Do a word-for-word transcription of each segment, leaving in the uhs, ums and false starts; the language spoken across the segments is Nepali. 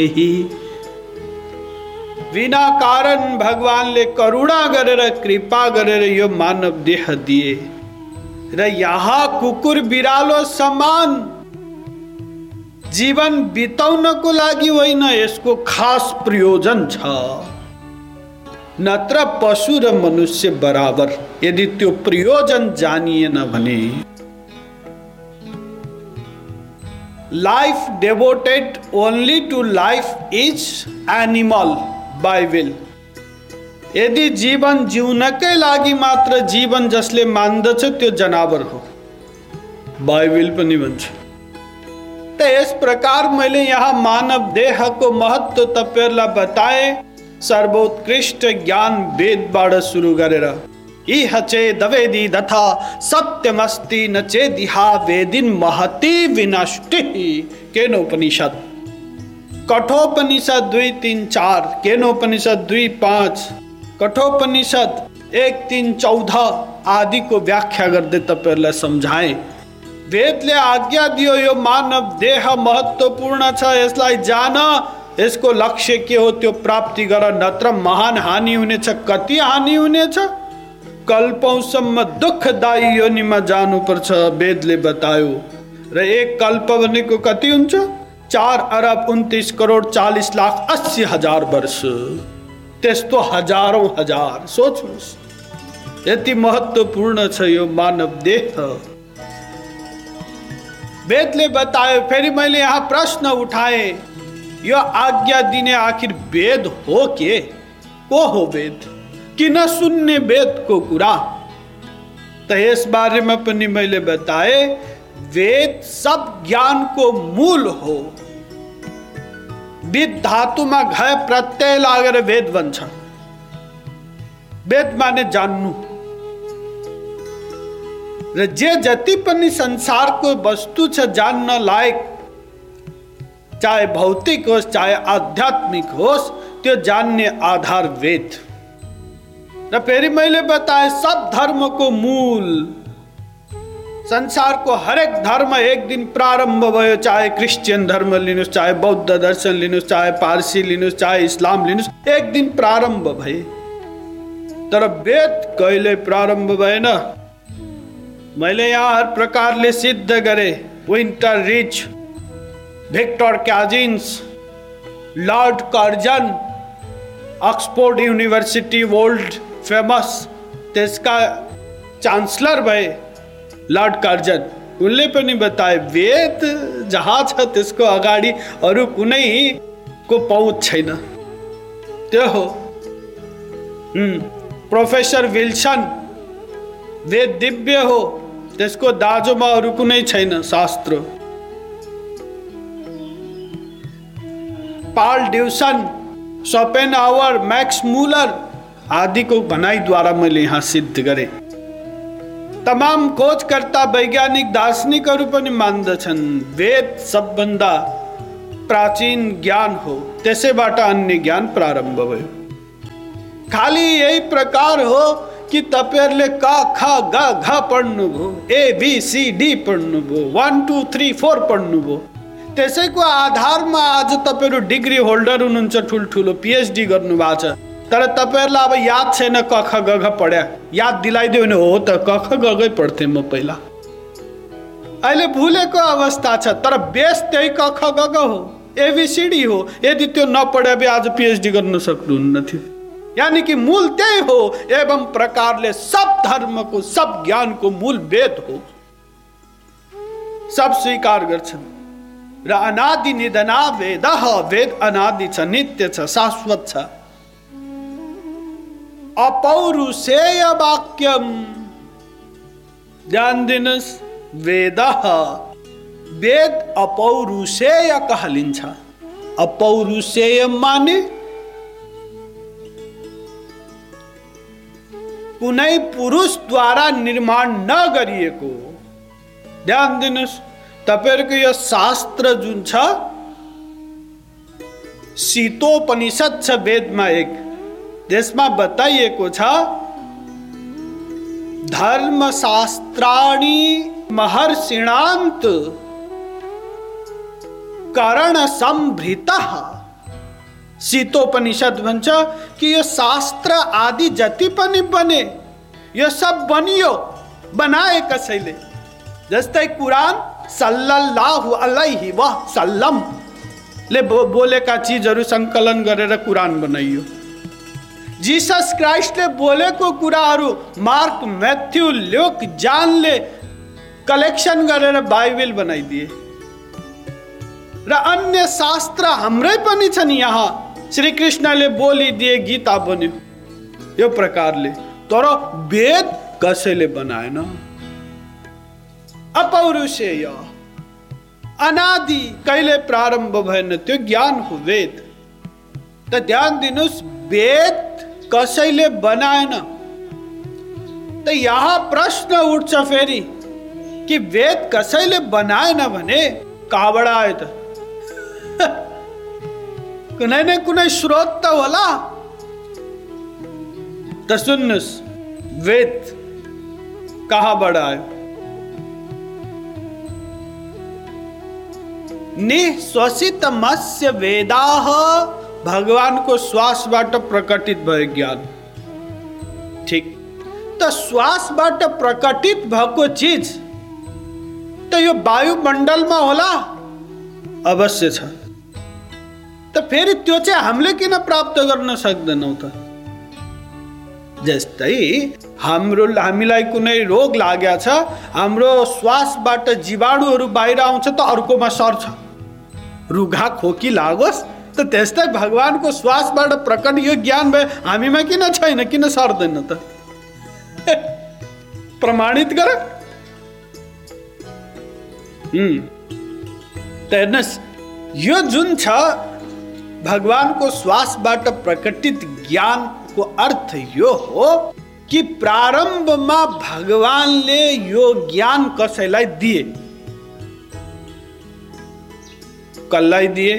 विना कारण भगवानले करुणा गरेर कृपा गरेर यो मानव देह दिए र यहाँ कुकुर बिरालो समान जीवन बिताउनको लागि होइन, यसको खास प्रयोजन छ। नत्र पशु र मनुष्य बराबर। यदि त्यो प्रयोजन जानिएन भने life devoted only to life is animal by will। यदि जीवन जिउनकै लागि मात्र जीवन जसले मान्दछ त्यो जनावर हो, by will पनि भन्छ। त यस प्रकार मैले यहाँ मानव देहको महत्व तपाईहरुलाई बताए। सर्वोत्कृष्ट ज्ञान वेदबाट सुरु गरेर इह चेद वेदी तथा सत्यमस्ति न चेदिहा वेदिन महति विनष्टि। केनोपनिषद, कठोपनिषद दुई तीन चार, केनोपनिषद दुई पाँच, कठोपनिषद एक तीन चौध आदि को व्याख्या गर्दै तपाईहरुलाई सम्झाए। वेदले आज्ञा दियो यो मानव देह महत्त्वपूर्ण छ, यसलाई जान, यसको लक्ष्य के हो त्यो प्राप्ति गर, नत्र महान हानि हुनेछ। कति हानि हुनेछ? कल्पौंसम्म दुःखदायी योनिमा जानुपर्छ वेदले बतायो। र एक कल्प भनेको कति हुन्छ? चार अरब उन्तीस करोड चालीस लाख अस्सी हजार वर्ष। त्यस्तो हजारौं हजार। सोच्नुहोस् यति महत्त्वपूर्ण छ यो मानव देह। वेदले बतायो। फेरि मैले यहाँ प्रश्न उठाए, यो आज्ञा दिने आखिर वेद हो के? को हो वेद? किन सुन्ने वेदको कुरा? त यस बारेमा पनि मैले बताए, वेद सब ज्ञानको मूल हो। विद धातुमा घ प्रत्यय लागेर वेद बन्छ। वेद माने जान्नु। र जे जति पनि संसारको वस्तु छ जान्न लायक, चाहे भौतिक होस् चाहे आध्यात्मिक होस्, त्यो जान्ने आधार वेद। र फेरि मैले बताए सब धर्मको मूल, संसारको हरेक धर्म एक दिन प्रारम्भ भयो। चाहे क्रिश्चियन धर्म लिनुहोस्, चाहे बौद्ध दर्शन लिनुहोस्, चाहे पारसी लिनुहोस्, चाहे इस्लाम लिनुहोस्, एक दिन प्रारम्भ भए। तर वेद कहिले प्रारम्भ भएन। मैले यहाँ हर प्रकारले सिद्ध गरे। Winter rich, Victor क्याजिन्स, Lord Curzon, Oxford university world famous, त्यसका चान्सलर भए लॉर्ड कर्जन। उनले पनि बताए वेद जहाँ छ त्यसको अगाडि अरू कुनै को पहुँच छैन। त्यो हो। प्रोफेसर विल्सन, वेद दिव्य हो, त्यसको दाजुमा अरू कुनै छैन शास्त्र। पाल ड्युसन, शोपेनहावर, मैक्स मुलर आदि को भनाइद्वारा मैले यहाँ सिद्ध गरे। तमाम खोजकर्ता वैज्ञानिक दार्शनिकहरू पनि मान्दछन् वेद सबभन्दा प्राचीन ज्ञान हो, त्यसैबाट अन्य ज्ञान प्रारम्भ भयो। खाली यही प्रकार हो कि तपाईहरुले क ख ग घ पढ्नुभयो, ए बी सी डी पढ्नुभयो, वन टू थ्री फोर पढ्नुभयो, त्यसैको आधारमा आज तपाईहरु डिग्री होल्डर हुनुहुन्छ, ठुलठुलो पीएचडी गर्नुभएको छ। तर तपाईहरुलाई अब याद छैन क ख ग घ पढ्या। याद दिलाइदियो भने हो त क ख ग घ पढ्थे म पहिला। अहिले भुलेको अवस्था छ। तर बेस त्यही क ख ग घ हो, एबीसीडी हो। यदि त्यो नपढे भए आज पीएचडी गर्न सक्नुहुन्न थियो। यानी कि मूल त्यही हो। एवं प्रकारले सब धर्मको सब ज्ञानको मूल वेद हो। सब स्वीकार गर्छन्। र अनादि निधना वेद, वेद अनादि छ, नित्य छ, शाश्वत छ। अपौरुषेय वाक्यम, ध्यान दिनुस्, वेद वेद अपौरुषेय कहलिन्छ। अपौरुषेय माने कुनै पुरुषद्वारा निर्माण नगरिएको। ध्यान दिनुस्, तपाईहरुको यो शास्त्र जुन छ शीतोपनिषद छ वेदमा एक, त्यसमा बताइएको छ धर्मशास्त्राणि महर्षिणान्त करण संभृतः शीतोपनिषद भन्छ कि यो शास्त्र आदि जति पनि बने यो सब बनियो बनाए कसैले। जस्तै कुरान सल्लल्लाहु अलैहि वसल्लम ले बोलेका चिजहरू संकलन गरेर कुरान बनाइयो। जीसस क्राइस्टले बोलेको कुराहरू मार्क, मैथ्यू, ल्यूक, जानले कलेक्सन गरेर बाइबल बनाइदिए। र अन्य शास्त्र हाम्रै पनि छन् यहाँ। श्री कृष्णले बोलिदिए, गीता बन्यो यो प्रकारले। तर वेद कसैले बनाएन। अपौरुषेय, अनादि, कहिले प्रारम्भ भएन, त्यो ज्ञान हो वेद। त ध्यान दिनुस्, वेद कसैले बनाएन। त यहाँ प्रश्न उठ्छ फेरि कि वेद कसैले बनाएन भने कहाँबाट आयो त? कुनै न कुनै स्रोत त होला। त सुन्नुस्, वेद कहाँबाट आयो? निःश्वसितमस्य वेदाः, भगवानको श्वासबाट प्रकटित भयो ज्ञान। ठीक, त श्वासबाट प्रकटित भएको चिज त यो वायुमण्डलमा होला? अवश्य छ। त फेरि त्यो चाहिँ हामीले किन प्राप्त गर्न सक्दैनौँ त? जस्तै हाम्रो हामीलाई कुनै रोग लागेको छ, हाम्रो श्वासबाट जीवाणुहरू बाहिर आउँछ त अर्कोमा सर्छ। रुघा खोकी लागोस् त त्यस्तै भगवानको श्वासबाट प्रकट यो ज्ञान भए हामीमा किन छैन, किन सर्दैन त? प्रमाणित गर। हम्म त हेर्नुहोस्, यो जुन छ भगवानको श्वासबाट प्रकटित ज्ञानको अर्थ यो हो कि प्रारम्भमा भगवानले यो ज्ञान कसैलाई दिए। कसलाई दिए?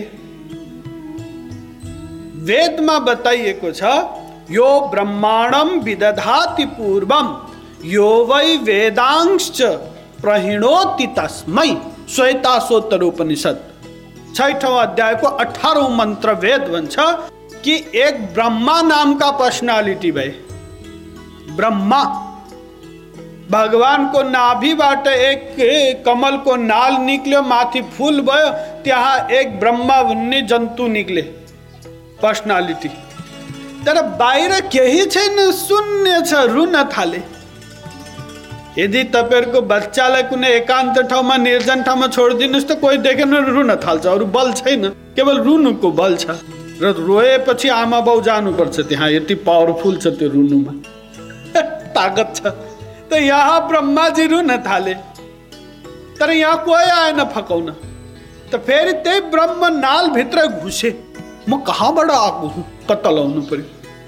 वेदमा बताइएको छ, यो ब्रह्माण्डम विदधाति पूर्वम यो वै वेदांश्च प्रहिणोति तस्मै। श्वेताश्वतर उपनिषद छैठौं अध्यायको अठारहौं मंत्र वेद भन्छ कि एक ब्रह्मा नाम का पर्सनालिटी भए। ब्रह्मा, भगवानको नाभिबाट एक कमलको नाल निक्ल्यो, माथि फूल भयो, त्यहाँ एक ब्रह्मा भन्ने जन्तु निक्ले, पर्सनालिटी। तर बाहिर केही छैन, शून्य छ, रुन थाले। यदि तपाईहरुको बच्चालाई कुनै एकान्त ठाउँमा, निर्जन ठाउँमा छोडिदिनुस् त कोही देखेन रुन थाल्छ। अरु बल छैन, केवल रुनुको बल छ। र रोएपछि आमा बाउ जानुपर्छ त्यहाँ, यति पावरफुल छ त्यो रुनुमा, ताकत छ। त यहाँ ब्रह्माजी रुन थाले, तर यहाँ कोही आएन फकाउन। त फेरि त्यही ब्रह्म नाल भित्र घुसे। म कहाँबाट आएको हुँ, कता लाउनु पर्यो?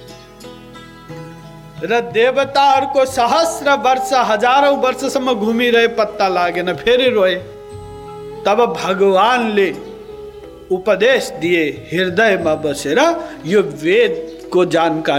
र देवताहरूको सहस्र वर्ष, हजारौं वर्षसम्म घुमिरहे, पत्ता लागेन, फेरि रोए। तब भगवानले उपदेश दिए, हृदयमा बसेर यो वेदको जानकारी